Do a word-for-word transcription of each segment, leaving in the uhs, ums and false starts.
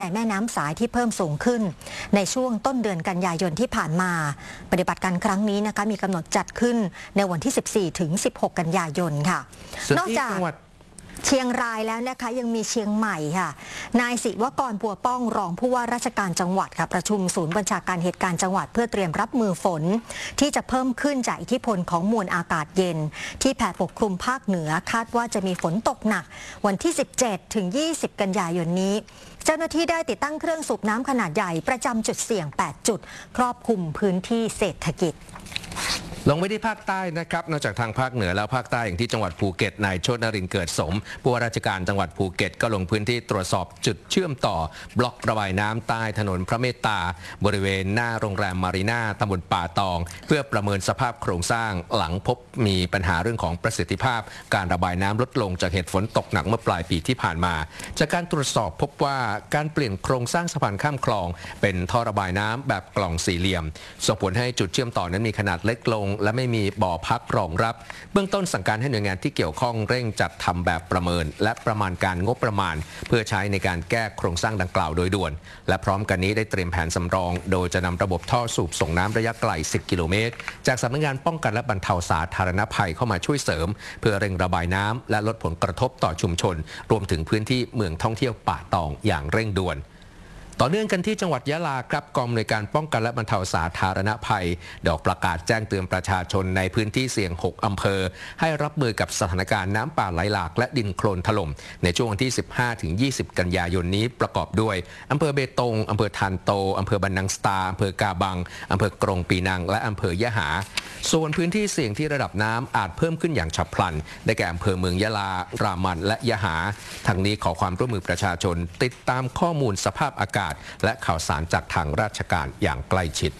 ในแม่น้ำสายที่เพิ่มสูงขึ้นในช่วงต้นเดือนกันยายนที่ผ่านมาปฏิบัติการครั้งนี้นะคะมีกำหนดจัดขึ้นในวันที่ สิบสี่ถึงสิบหก กันยายนค่ะนอกจากเชียงรายแล้วนะคะยังมีเชียงใหม่ค่ะนายศิวกร บัวป้องรองผู้ว่าราชการจังหวัดค่ะประชุมศูนย์บัญชาการเหตุการณ์จังหวัดเพื่อเตรียมรับมือฝนที่จะเพิ่มขึ้นจากอิทธิพลของมวลอากาศเย็นที่แผ่ปกคลุมภาคเหนือคาดว่าจะมีฝนตกหนักวันที่ สิบเจ็ดถึงยี่สิบ กันยายนนี้เจ้าหน้าที่ได้ติดตั้งเครื่องสูบน้ำขนาดใหญ่ประจำจุดเสี่ยงแปดจุดครอบคลุมพื้นที่เศรษฐกิจลงไปที่ภาคใต้นะครับนอกจากทางภาคเหนือแล้วภาคใต้อย่างที่จังหวัดภูเก็ตนายโชตินรินทร์เกิดสมผู้ว่าราชการจังหวัดภูเก็ตก็ลงพื้นที่ตรวจสอบจุดเชื่อมต่อบล็อกระบายน้ำใต้ถนนพระเมตตาบริเวณหน้าโรงแรมมารีนาตำบลป่าตองเพื่อประเมินสภาพโครงสร้างหลังพบมีปัญหาเรื่องของประสิทธิภาพการระบายน้ำลดลงจากเหตุฝนตกหนักเมื่อปลายปีที่ผ่านมาจากการตรวจสอบพบว่าการเปลี่ยนโครงสร้างสะพานข้ามคลองเป็นท่อระบายน้ำแบบกล่องสี่เหลี่ยมส่งผลให้จุดเชื่อมต่อนั้นมีขนาดเล็กลงและไม่มีบ่อพักรองรับเบื้องต้นสั่งการให้หน่วยงานที่เกี่ยวข้องเร่งจัดทำแบบประเมินและประมาณการงบประมาณเพื่อใช้ในการแก้โครงสร้างดังกล่าวโดยด่วนและพร้อมกันนี้ได้เตรียมแผนสำรองโดยจะนำระบบท่อสูบส่งน้ำระยะไกลสิบกิโลเมตรจากสำนักงานป้องกันและบรรเทาสาธารณภัยเข้ามาช่วยเสริมเพื่อเร่งระบายน้ำและลดผลกระทบต่อชุมชนรวมถึงพื้นที่เมืองท่องเที่ยวป่าตองอย่างเร่งด่วนต่อเนื่องกันที่จังหวัดยะลาครับกองอำนวยการป้องกันและบรรเทาสาธารณภัยดอกประกาศแจ้งเตือนประชาชนในพื้นที่เสี่ยงหกอำเภอให้รับมือกับสถานการณ์น้ำป่าไหลหลากและดินโคลนถล่มในช่วงวันที่ สิบห้าถึงยี่สิบ กันยายนนี้ประกอบด้วยอำเภอเบตงอำเภอทานโตอำเภอบันนังสตาอำเภอกาบังอำเภอกรงปีนังและอำเภอยะหาส่วนพื้นที่เสี่ยงที่ระดับน้ำอาจเพิ่มขึ้นอย่างฉับพลันได้แก่อำเภอเมืองยะลารามันและยะหาทั้งนี้ขอความร่วมมือประชาชนติดตามข้อมูลสภาพอากาศและข่าวสารจากทางราชการอย่างใกล้ชิด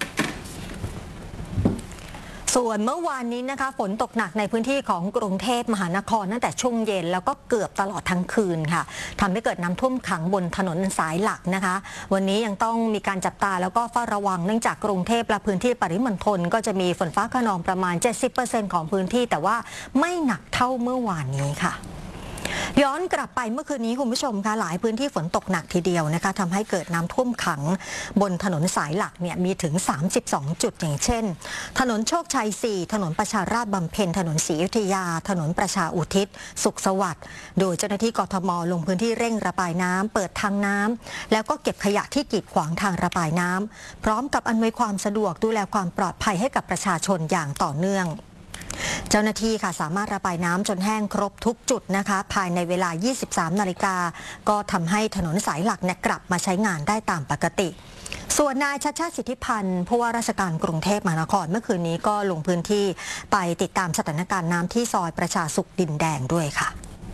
ส่วนเมื่อวานนี้นะคะฝนตกหนักในพื้นที่ของกรุงเทพมหานครตั้งแต่ช่วงเย็นแล้วก็เกือบตลอดทั้งคืนค่ะทำให้เกิดน้ำท่วมขังบนถนนสายหลักนะคะวันนี้ยังต้องมีการจับตาแล้วก็เฝ้าระวังเนื่องจากกรุงเทพและพื้นที่ปริมณฑลก็จะมีฝนฟ้าคะนองประมาณ เจ็ดสิบเปอร์เซ็นต์ ของพื้นที่แต่ว่าไม่หนักเท่าเมื่อวานนี้ค่ะย้อนกลับไปเมื่อคืนนี้คุณผู้ชมคะหลายพื้นที่ฝนตกหนักทีเดียวนะคะทำให้เกิดน้ำท่วมขังบนถนนสายหลักเนี่ยมีถึงสามสิบสองจุดอย่างเช่นถนนโชคชัยสี่ถนนประชาราษฎร์บำเพ็ญถนนศรีอยุธยาถนนประชาอุทิศสุขสวัสดิ์โดยเจ้าหน้าที่กทมลงพื้นที่เร่งระบายน้ำเปิดทางน้ำแล้วก็เก็บขยะที่กีดขวางทางระบายน้ำพร้อมกับอำนวยความสะดวกดูแลความปลอดภัยให้กับประชาชนอย่างต่อเนื่องเจ้าหน้าที่ค่ะสามารถระบายน้ำจนแห้งครบทุกจุดนะคะภายในเวลา ยี่สิบสาม นาฬิกาก็ทำให้ถนนสายหลักเนี่ยกลับมาใช้งานได้ตามปกติส่วนนายชัชชาติสิทธิพันธ์ผู้ว่าราชการกรุงเทพมหานครเมื่อคืนนี้ก็ลงพื้นที่ไปติดตามสถานการณ์น้ำที่ซอยประชาสุขดินแดงด้วยค่ะ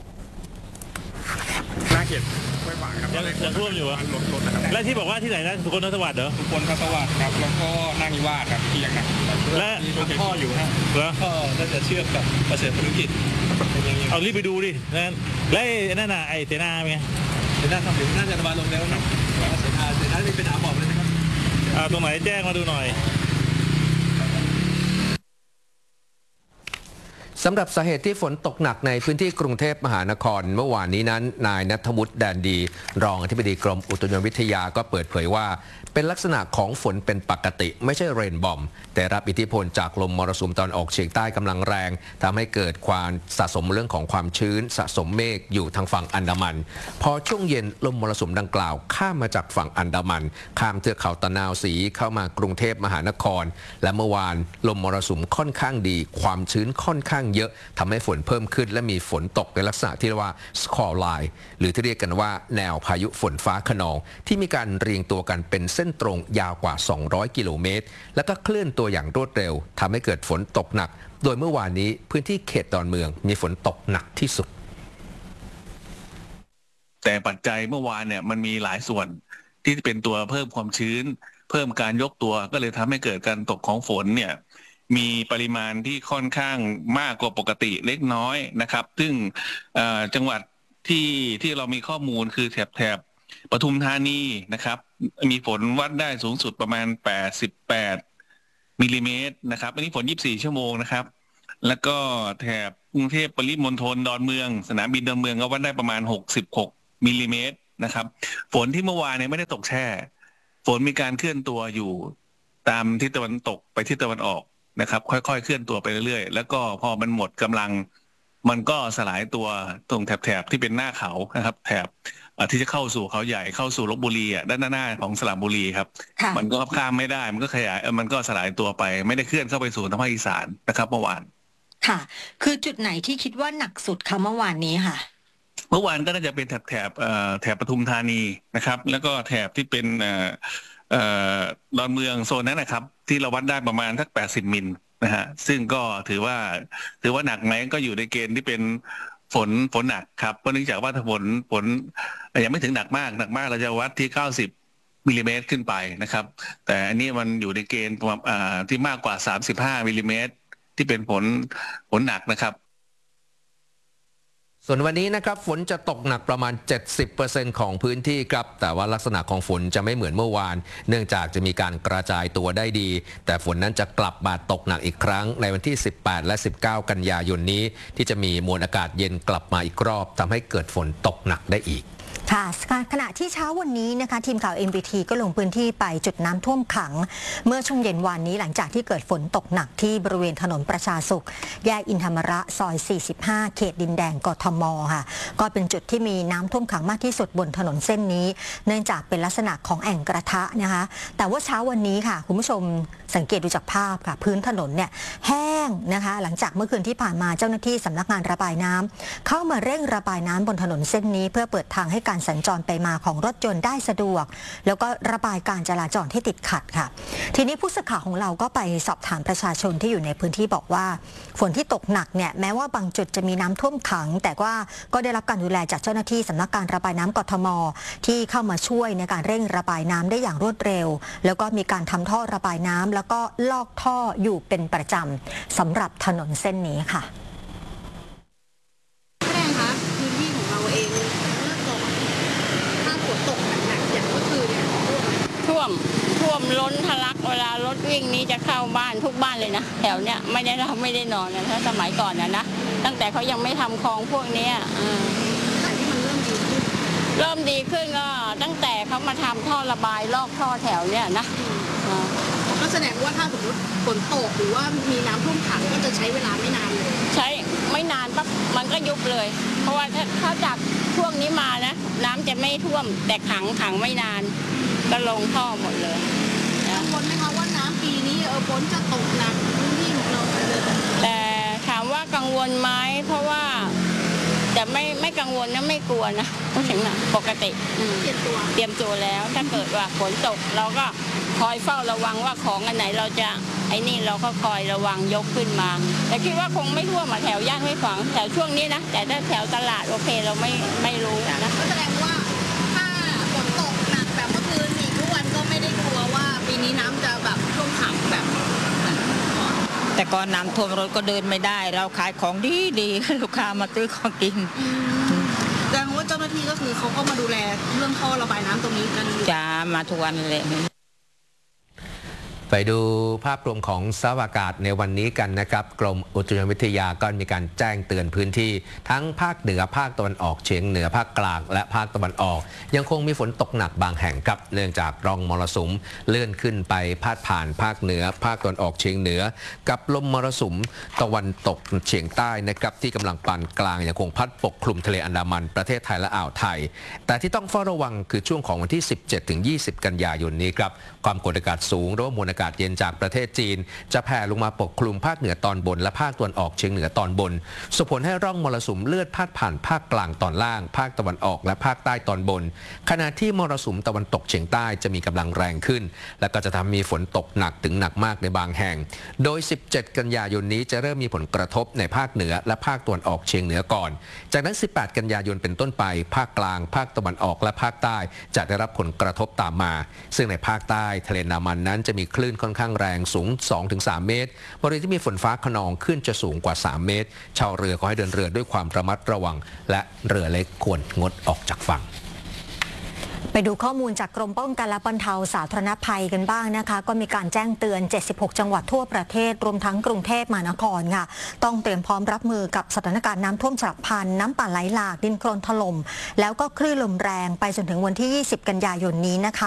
น่าเกลียดไม่หวานครับยังยังท่วมอยู่อะและที่บอกว่าที่ไหนนะสุคนทศวรรษเหรอสุคนทศวรรษครับแล้วก็นานิวาสครับที่ยังหนักและมีท่ออยู่นะท่อน่าจะเชื่อมกับเกษตรธุรกิจเอารีบไปดูดินั่นและนั่นน่ะไอเตน่าเป็นไงเตน่าทำอยู่น่าจะระบายลงแล้วนะเตน่าเตน่ามีปัญหาบอกเลยนะครับตรงไหนแจ้งมาดูหน่อยสำหรับสาเหตุที่ฝนตกหนักในพื้นที่กรุงเทพมหานครเมื่อวานนี้นั้นนายณัฐวุฒิแดนดีรองอธิบดีกรมอุตุนิยมวิทยาก็เปิดเผยว่าเป็นลักษณะของฝนเป็นปกติไม่ใช่เรนบอมแต่รับอิทธิพลจากลมมรสุมตอนออกเฉียงใต้กำลังแรงทำให้เกิดความสะสมเรื่องของความชื้นสะสมเมฆอยู่ทางฝั่งอันดามันพอช่วงเย็นลมมรสุมดังกล่าวข้ามมาจากฝั่งอันดามันข้ามเทือกเขาตะนาวศรีเข้ามากรุงเทพมหานครและเมื่อวานลมมรสุมค่อนข้างดีความชื้นค่อนข้างเยอะทำให้ฝนเพิ่มขึ้นและมีฝนตกในลักษณะที่เรียกว่าสคอร์ไลน์หรือที่เรียกกันว่าแนวพายุฝนฟ้าคะนองที่มีการเรียงตัวกันเป็นเส้นตรงยาวกว่าสองร้อยกิโลเมตรแล้วก็เคลื่อนตัวอย่างรวดเร็วทำให้เกิดฝนตกหนักโดยเมื่อวานนี้พื้นที่เขตดอนเมืองมีฝนตกหนักที่สุดแต่ปัจจัยเมื่อวานเนี่ยมันมีหลายส่วนที่เป็นตัวเพิ่มความชื้นเพิ่มการยกตัวก็เลยทำให้เกิดการตกของฝนเนี่ยมีปริมาณที่ค่อนข้างมากกว่าปกติเล็กน้อยนะครับซึ่งจังหวัดที่ที่เรามีข้อมูลคือแถบแถบปทุมธานีนะครับมีฝนวัดได้สูงสุดประมาณแปดสิบแปดมิลลิเมตรนะครับอันนี้ฝนยี่สิบสี่ชั่วโมงนะครับแล้วก็แถบกรุงเทพปริมณฑลดอนเมืองสนามบินดอนเมืองก็วัดได้ประมาณหกสิบหกมิลลิเมตรนะครับฝนที่เมื่อวานเนี่ยไม่ได้ตกแช่ฝนมีการเคลื่อนตัวอยู่ตามทิศตะวันตกไปทิศตะวันออกนะครับค่อยๆเคลื่อนตัวไปเรื่อยๆแล้วก็พอมันหมดกำลังมันก็สลายตัวตรงแถบๆที่เป็นหน้าเขานะครับแถบที่จะเข้าสู่เขาใหญ่เข้าสู่ลพบุรีอ่ะด้านหน้าของสระบุรีครับมันก็ข้ามไม่ได้มันก็ขยายมันก็สลายตัวไปไม่ได้เคลื่อนเข้าไปสู่ทางภาคอีสานนะครับเมื่อวานค่ะคือจุดไหนที่คิดว่าหนักสุดคะเมื่อวานนี้ค่ะเมื่อวานก็น่าจะเป็นแถบแถบแถบปทุมธานีนะครับแล้วก็แถบที่เป็นดอนเมืองโซนนั้นนะครับที่เราวัดได้ประมาณสักแปดสิบมิลนะฮะซึ่งก็ถือว่าถือว่าหนักไหมก็อยู่ในเกณฑ์ที่เป็นฝนฝนหนักครับเพราะเนื่องจากว่าถ้าฝนฝนยังไม่ถึงหนักมากหนักมากเราจะวัดที่เก้าสิบมิลลิเมตรขึ้นไปนะครับแต่อันนี้มันอยู่ในเกณฑ์ที่มากกว่าสามสิบห้ามิลลิเมตรที่เป็นฝนฝนหนักนะครับส่วนวันนี้นะครับฝนจะตกหนักประมาณ เจ็ดสิบเปอร์เซ็นต์ ของพื้นที่ครับแต่ว่าลักษณะของฝนจะไม่เหมือนเมื่อวานเนื่องจากจะมีการกระจายตัวได้ดีแต่ฝนนั้นจะกลับมาตกหนักอีกครั้งในวันที่สิบแปดและสิบเก้ากันยายนนี้ที่จะมีมวลอากาศเย็นกลับมาอีกรอบทำให้เกิดฝนตกหนักได้อีกค่ะขณะที่เช้าวันนี้นะคะทีมข่าว เอ็น บี ที ก็ลงพื้นที่ไปจุดน้ำท่วมขังเมื่อช่วงเย็นวานนี้หลังจากที่เกิดฝนตกหนักที่บริเวณถนนประชาสุขแยกอินธรรมระซอยสี่สิบห้าเขตดินแดงกทมค่ะก็เป็นจุดที่มีน้ำท่วมขังมากที่สุดบนถนนเส้นนี้เนื่องจากเป็นลักษณะของแอ่งกระทะนะคะแต่ว่าเช้าวันนี้ค่ะคุณผู้ชมสังเกตดูจากภาพค่ะพื้นถนนเนี่ยแห้งนะคะหลังจากเมื่อคืนที่ผ่านมาเจ้าหน้าที่สำนักงานระบายน้ำเข้ามาเร่งระบายน้ำบนถนนเส้นนี้เพื่อเปิดทางให้การสัญจรไปมาของรถยนต์ได้สะดวกแล้วก็ระบายการจราจรที่ติดขัดค่ะทีนี้ผู้สื่อข่าวของเราก็ไปสอบถามประชาชนที่อยู่ในพื้นที่บอกว่าฝนที่ตกหนักเนี่ยแม้ว่าบางจุดจะมีน้ำท่วมขังแต่ว่าก็ได้รับการดูแลจากเจ้าหน้าที่สำนักการระบายน้ำกทมที่เข้ามาช่วยในการเร่งระบายน้ำได้อย่างรวดเร็วแล้วก็มีการทำท่อระบายน้ำแล้วก็ลอกท่ออยู่เป็นประจำสำหรับถนนเส้นนี้ค่ะแม่คะพื้นที่ของเราเองเมื่อก่อนถ้าฝนตกหนักๆอย่างเมื่อคืนเนี่ยท่วมท่วมล้นทะลักเวลารถวิ่งนี้จะเข้าบ้านทุกบ้านเลยนะแถวเนี้ยไม่ได้เราไม่ได้นอนนะถ้าสมัยก่อนนะนะตั้งแต่เขายังไม่ทำคลองพวกนี้แต่ที่มันเริ่มดีขึ้นเริ่มดีขึ้นก็ตั้งแต่เขามาทำท่อระบายลอกท่อแถวเนี้ยนะก็แสดงว่าถ้าสมมติฝนตกหรือว่ามีน้ำท่วมขังก็จะใช้เวลาไม่นานเลยใช้ไม่นานปั๊บมันก็ยุบเลยเพราะว่าถ้าถ้าจากช่วงนี้มานะน้ำจะไม่ท่วมแต่ขังขังไม่นานก็ลงท่อหมดเลยกังวลไหมคะว่าน้ำปีนี้เออฝนจะตกหนักพื้นที่ของเราเลยแต่ถามว่ากังวลไหมเพราะว่าแต่ไม่ไม่กังวลนะไม่กลัวนะพูดถึงนะปกติเตรียมตัวเตรียมตัวแล้วถ้าเกิดว่าฝนตกเราก็คอยเฝ้าระวังว่าของอันไหนเราจะไอ้นี่เราก็คอยระวังยกขึ้นมาแต่คิดว่าคงไม่ท่วมมาแถวย่านห้วยขวางแถวช่วงนี้นะแต่ถ้าแถวตลาดโอเคเราไม่ไม่รู้นะก็แสดงว่าถ้าฝนตกหนักแบบเมื่อคืนอีกทุกวันก็ไม่ได้กลัวว่าปีนี้น้ำจะแบบท่วมขังแบบแต่ก่อนน้ำท่วมรถก็เดินไม่ได้เราขายของดีดีลูกค้ามาซื้อของกินแสดงว่าเจ้าหน้าที่ก็คือเขาก็มาดูแลเรื่องท่อระบายน้ำตรงนี้กันจ้ามาทุกวันเลยไปดูภาพรวมของสภาพอากาศในวันนี้กันนะครับกรมอุตุนิยมวิทยาก็มีการแจ้งเตือนพื้นที่ทั้งภาคเหนือภาคตะวันออกเฉียงเหนือภาคกลางและภาคตะวันออกยังคงมีฝนตกหนักบางแห่งครับเนื่องจากร่องมรสุมเลื่อนขึ้นไปพาดผ่านภาคเหนือภาคตะวันออกเฉียงเหนือกับลมมรสุมตะวันตกเฉียงใต้นะครับที่กำลังปานกลางยังคงพัดปกคลุมทะเลอันดามันประเทศไทยและอ่าวไทยแต่ที่ต้องเฝ้าระวังคือช่วงของวันที่ สิบเจ็ดถึงยี่สิบ กันยายนนี้ครับความกดอากาศสูงหรือว่ามวลอากาศเย็นจากประเทศจีนจะแผ่ลงมาปกคลุมภาคเหนือตอนบนและภาคตะวันออกเฉียงเหนือตอนบนส่งผลให้ร่องมรสุมเลื่อนพาดผ่านภาคกลางตอนล่างภาคตะวันออกและภาคใต้ตอนบนขณะที่มรสุมตะวันตกเฉียงใต้จะมีกำลังแรงขึ้นและก็จะทำมีฝนตกหนักถึงหนักมากในบางแห่งโดยสิบเจ็ดกันยายนนี้จะเริ่มมีผลกระทบในภาคเหนือและภาคตะวันออกเฉียงเหนือก่อนจากนั้นสิบแปดกันยายนเป็นต้นไปภาคกลางภาคตะวันออกและภาคใต้จะได้รับผลกระทบตามมาซึ่งในภาคใต้ทะเลอันดามันนั้นจะมีคลื่นค่อนข้างแรงสูง สองถึงสาม เมตรบริเวณที่มีฝนฟ้าคะนองขึ้นจะสูงกว่าสามเมตรชาวเรือขอให้เดินเรือด้วยความระมัดระวังและเรือเล็กควรงดออกจากฝั่งไปดูข้อมูลจากกรมป้องกันและบรรเทาสาธารณภัยกันบ้างนะคะก็มีการแจ้งเตือนเจ็ดสิบหกจังหวัดทั่วประเทศรวมทั้งกรุงเทพมหานครค่ะต้องเตรียมพร้อมรับมือกับสถานการณ์น้ำท่วมฉับพลันน้ำป่าไหลหลากดินโคลนถล่มแล้วก็คลื่นลมแรงไปจนถึงวันที่ยี่สิบกันยายนนี้นะคะ